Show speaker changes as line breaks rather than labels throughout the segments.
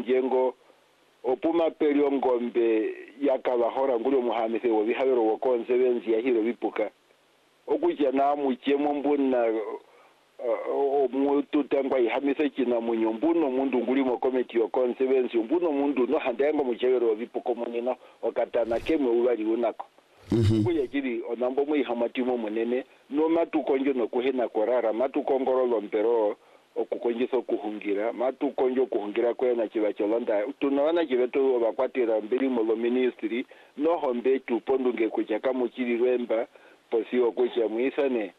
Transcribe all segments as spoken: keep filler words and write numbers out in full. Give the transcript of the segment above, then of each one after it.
njengo opuma perio ngombe yakabahora nguri muhamise wo bihabero wo konsebenzi ya hiro bipuka okuja na muchemo mbuna omuntu tangwa ihamise kina munyombuno mundu nguri mo committee yo konsebenzi mbuno mundu no handengo muchebero bipuko munino okatana kemwe ubali unako kuya kiri onambo mu ihamatimo munene no matukonjo no kuhena korara matukongorolo mpero okukonjiso kuhungira matukonjo kuhungira kwena kiba cholonda tunawana kibeto bakwatira mbiri mu ministry no hombe tupondunge kuchaka mukiri rwemba posio kucha muisane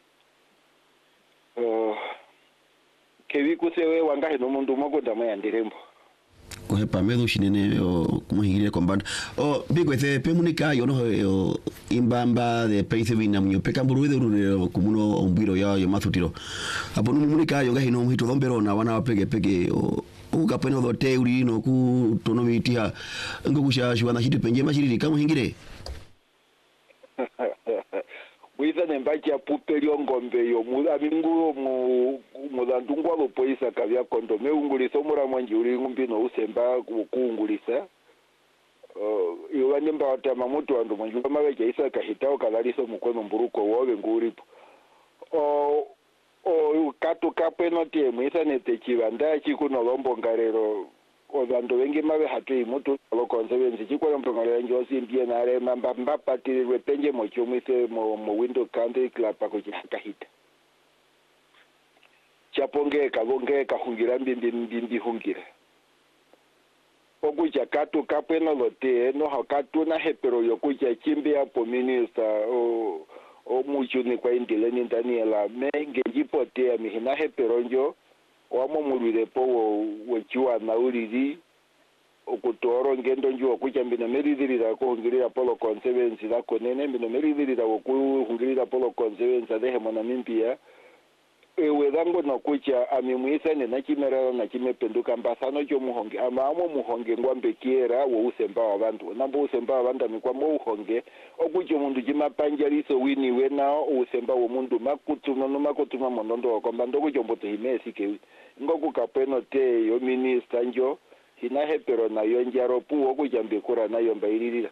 uh kebi kusewe wangahe no mundu magoda mayandirembo
kohepa medo shinene o kumuhigire kombanda o bigwethe pemunika yo no yo imbamba de peise bina munyo pekamburu de rure kumuno ombiro ya yo mathutiro apo no munika yo ngahi no muhito dombero na wana pege pege o ukapeno dote uri no ku tono mitia ngokusha shwana hiti penje mashiriri kamuhingire
wiza nembachi ya pupeli ngombe yo mudabinguro mu mudandungwa lo poisa kavya kondo meungulisa mura mwanji uri ngumbino usemba kuungulisa uh yo banemba watama mutu andu mwanji mabeje isa kahitao kalaliso mukono mburuko wowe nguripo o o katu kapeno tie mwisa nete chibanda chikuno lombo ngarero odando wengi mabe hatu mutu lo konsebenzi chikolo mpongale njosi ndie na re mamba mbapa tiwe penje mocho mwise mo, mo window country club pako chakahita chaponge kabonge kahungira mbindi mbindi hungira okuja katu kapeno lote no hakatu na hepero yokuja chimbe hapo minister o o mucho ni kwa indile ni Daniela menge jipotea mihina hepero njo wamo mulire po wechiwa na uliri okutoro ngendo njo okuja mbina meridira ko ngirira polo conservancy la konene mbina meridira ko ngirira polo conservancy de hemona mimpia ewe dango na kucha amimwisa ne na kimera na kimependuka mbasano cyo muhonge amamo muhonge ngwambe kiera wo usemba wabantu nambo usemba wabantu mikwambo uhonge okujo mundu jimapanjariso wini wena usemba wo mundu makutuma no makutuma mondondo kwamba ndoko jomboto himesi ke ngoku kapeno te yo minister njo hina hepero na yo njaro pu okujambe kura na yo mbairira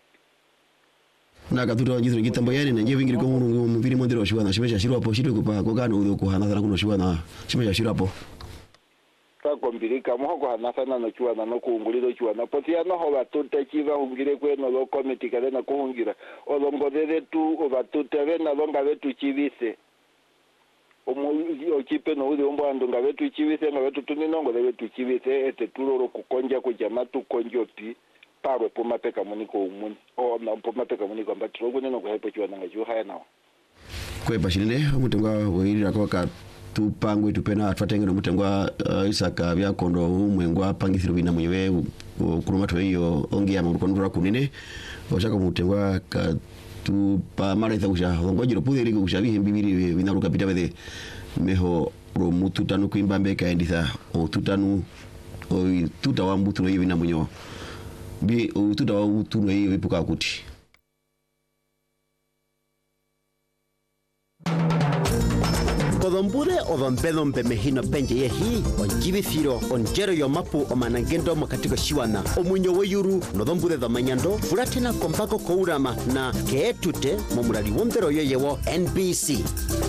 na katura njitro kitambo yani na njevingiri ko mungu mviri mondero shwana shimesha shiro hapo shiro kupa kokana udo kuhana sana kuno shwana shimesha shiro hapo
ka kombirika mo ko hana sana no chwana no kuunguliro chwana potia no ho batuta chiva ungire kweno lo committee kale na kuungira olongodere tu obatuta bena longa betu chivise omu ochipe no udo ombo ando ngabetu chivise ngabetu tuninongo lebetu chivise ete turoro kukonja ku jamatu konjopi pawe poma peka muniko umuni o na poma peka muniko mbati rogo neno ko hepo chwana ngajo haya nawo
kwepa shine mutengwa woirira ko ka tupangwe tupena atwatenge no mutengwa uh, isaka bya kondo umwengwa pangisiro bina mwewe kuruma to iyo ongia mu kondo kunene oshaka mutengwa ka tupa maraitha kusha ngojiro puderi kusha bihimbi bibiri binaruka pitabede meho ro mututanu kuimbambe kaendisa o tutanu o tutawa mbutu no yibina munyo bi o tutawa mbutu no yibuka kuti
Kodombure o dompedompe mehino penje yehi onjibithiro onjero yo mapu o manangendo makatiko shiwana omunyo weyuru no dombure do manyando fulatena kompako kourama na keetute momurali wondero yeyewo N B C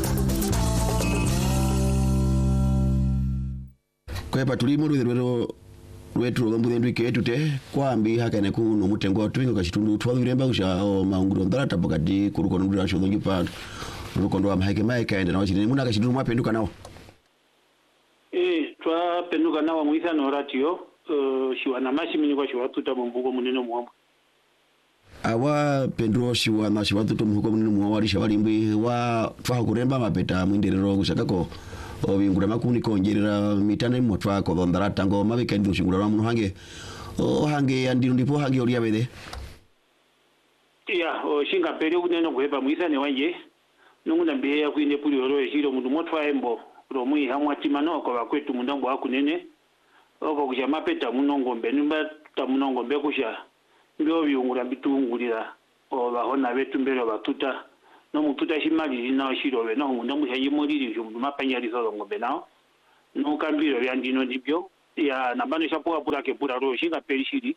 kwepa tulimo rwero rwetu dombure ndwi keetute kwambi hakane ku no mutengo twingo kashitundu twaluremba kusha o maunguro ndarata bokati kuruko ndura sho dongipa rukondo wa maheke maheke ende nawo chini munaka chidu mwapenduka nawo
eh twa penduka nawo muisa no ratio uh, shiwana mashimini kwa shiwatuta mumbuko munene muwamba
awa pendro shiwana shiwatuta mumbuko munene muwali shawalimbi wa twa kuremba mapeta mwinderero kushakako obingura makuni kongerera mitane motwa ko dondarata ngo mabeka ndi ushingura mu hange o hange yandiro ndipo hange oli yabede
ya o shinga pere kunene kuheba muisa ne wanje nunguna mbeya kuine puli oro eshiro mundu motwa embo ro mui hamwa timano ko bakwetu mundango akunene oko kuja mapeta munongo mbe nimba ta munongo mbe kusha mbyo byungura bitungulira o bahona betu mbero batuta no mututa shimali na shiro be no mundu mushaye moliri mundu mapanya lizo ngombe nao no kambiro byandino dibyo ya nambano shapoa pura ke pura ro shinga perishiri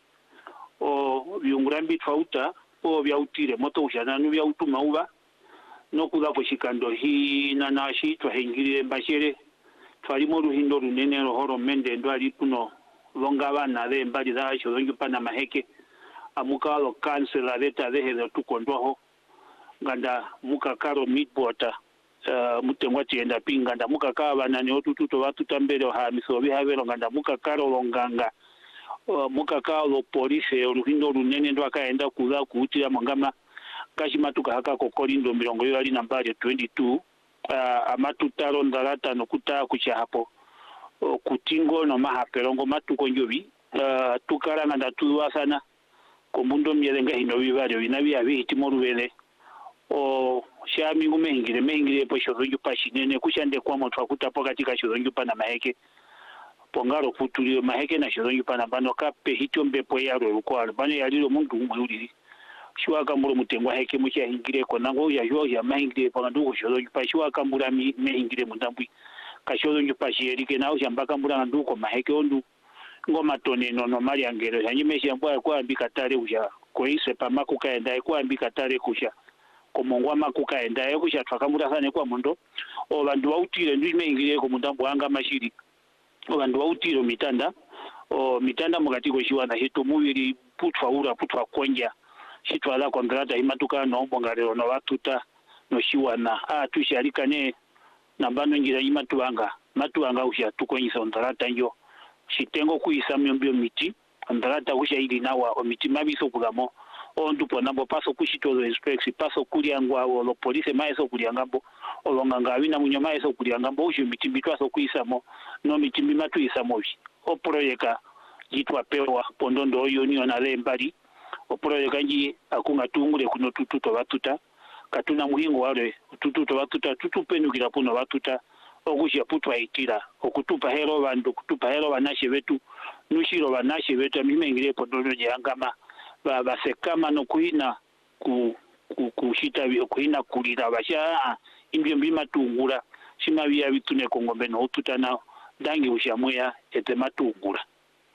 o biungurambi twauta o byautire moto ushana nu byautuma uba no kuza kushikando hi na nashi twahingire mbashere twalimo ruhindo runene rohoro mende ndo ali kuno longa bana de mbali za sho zonju pana maheke amukalo kansela leta dehe tukondwaho nganda mukakaro midwater uh, mutengwa tienda pinganda mukaka bana ne otututo batutambere ha misobi habero nganda mukakaro longanga uh, mukakalo police oruhindo runene ndo akaenda kuza kuutira mangama kashimatuka haka kokolindo mirongo yali nambari twenty-two uh, amatutaro ndarata nokuta kucha hapo uh, kutingo no mahaperongo matuko njobi uh, tukara nganda tuwa sana komundo myelenga hino bibare binabi abihiti mu rubele o shami ngumehingire mehingire po shozonju pashinene kushande kwa motwa kutapo katika shozonju pana maheke pongaro kutulio maheke na shozonju pana bano kape hito mbepo yaro rukwalo bano yalilo mundu umuliri shwa kamuro mutengwa heke mucha hingire ko nango ya yo ya mahingire po ndugo shozonju pashwa kamura mi mehingire mundambwi kashozonju pashirike nawo shambaka mura nduko maheke ondu ngoma tone no no mali angero yanyimesha mbwa kwa ambika tare kusha koise pamako kaenda kwa ambika tare kusha komongwa makuka enda kusha twakamura sane kwa mundo o bandu bautire ndime ingire ko mundambo anga mashiri o bandu bautire mitanda o mitanda mugati ko shiwana hito mubiri putwa ura putwa konja shitwala kontrata imatuka no mbongarero no batuta no shiwana a tusharikane nambano ngira imatuanga matuanga usha tukonyisa ontrata njo shitengo kuisa mbyo miti andarata kusha ili nawa o miti mabiso kugamo ondu ponambo paso kushito respects paso kuliangwa o lo police maeso kuliangambo o longanga wina munyo maeso kuliangambo usho miti mitwaso kuisamo no miti mimatu isamo o projeka jitwa pewa pondondo oyo ni ona lembali o projeka nji akunga tungule kuno tututo batuta katuna muhingo wale tututo batuta tutupenukira puno batuta okusha putwa itira okutupa hero bandu kutupa hero banashe betu nushiro banashe betu amimengire pondondo jangama ba basekama no kuina ku kushita kuina kulira basha imbyo mbima tungura shima bya bitune ko ngombe no tutana dangi ushamweya ete matungura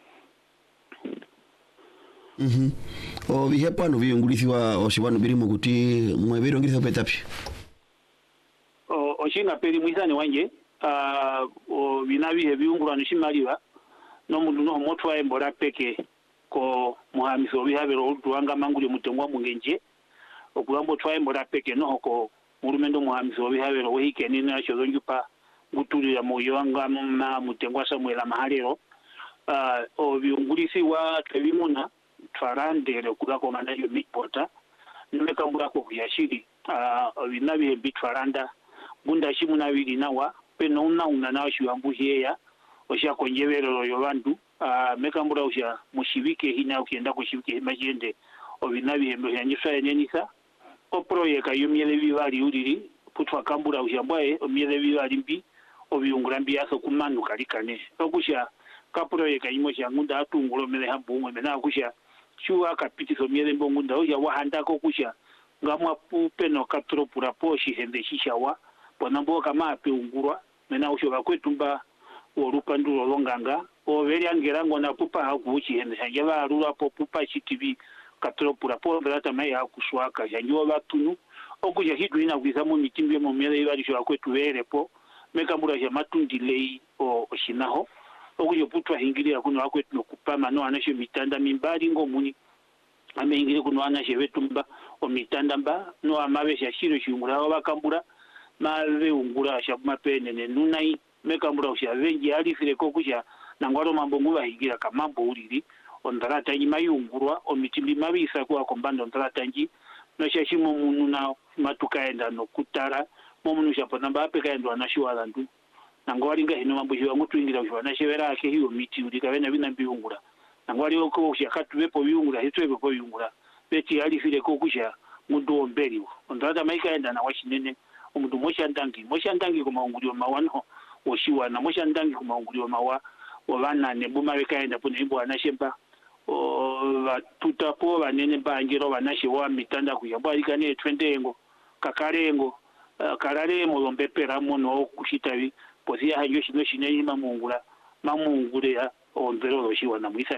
mhm o bihepa no biyungulisiwa oshibano birimo kuti mwebero ngirisa petapi
o oshinga peri mwisane wanje ah o binabi hebyungura nishimaliwa no mundu no motwa embora peke ko muhamiso bihabero tuanga mangule mutengwa mungenje okugambo twaye mbora peke no ko murumendo muhamiso bihabero wehike ni nasho zonjupa gutulira moyo wanga ma mutengwa Samuel mahalero uh, o biungulisi wa twebimuna twarandere kugako mandayo mitpota nimekambura ko kuyashiri uh, binabi bitwaranda bunda shimuna bili nawa peno una una nawo shiyambuhiya osha konjebero yo bandu ah uh, mekambura usha mushibike hina ukienda kushibike majende obinabi hembo yanyisa yenisa o projeka yumyele bibali uliri putwa kambura usha mbaye omyele bibali mbi obiungurambi yaso kumanu kalikane okusha ka projeka yimo sha ngunda atungulo mele hambumwe mena kusha shuwa kapitiso myele mbongunda oya wahanda ko kusha ngamwa pupeno katro pura poshi hende shishawa bonambo kama apeungurwa mena usho bakwetumba orupandu olonganga overi angerango na pupa hakuchi hende hangeba arura po pupa chitivi katro pura po data mai hakuswaka yanyo batunu okuja hidu ina kwizamu mitimbe mu mele ibali shwa kwetu vere po mekambura ya matundilei o oshinaho okuja putwa hingiria kuno akwetu no kupama no anashe mitanda mimbali ngomuni ame ingire kuno anashe vetumba o mitanda mba no amabesha shiro shungura bakambura mave ungura shabuma pene ne nunai mekambura usha vengi alifire ko kusha nangwaro mambo nguba higira kamambo uliri ondarata nyi mayungurwa omitimbi mabisa kwa kombando ondarata nyi no shashimo munu na matukaenda no kutara momunu shapo namba ape kaendo anashiwala ndu nangwari nga hino mambo hiwa mutu ingira usha anashewera ake hiyo miti ulika vena vina biungura nangwari oko usha katu vepo biungura hitu vepo biungura beti alifire ko kusha mundu ombeli ondarata maikaenda na washinene omundu mosha ndangi mosha ndangi kuma ungulio mawano oshiwa na mosha ndangi kuma ungulio mawa wabana nebuma bekaenda pone imbo anashemba o tutapo banene bangiro banashe wa mitanda kuyamba ikane twendengo kakarengo uh, karare mo lombepera mono kushitabi pozia hanyo shino shineni mamungula mamungure onzero lo shiwa na mwisa